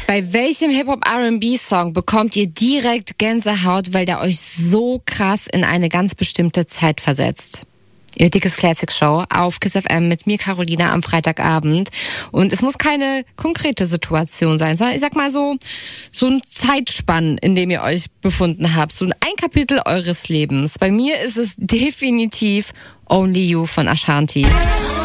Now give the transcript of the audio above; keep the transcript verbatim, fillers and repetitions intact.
Bei welchem Hip-Hop-R and B-Song bekommt ihr direkt Gänsehaut, weil der euch so krass in eine ganz bestimmte Zeit versetzt? Ihr dickes Classic Show auf KISS F M mit mir, Carolina, am Freitagabend. Und es muss keine konkrete Situation sein, sondern ich sag mal so, so ein Zeitspann, in dem ihr euch befunden habt. So ein Kapitel eures Lebens. Bei mir ist es definitiv Only You von Ashanti.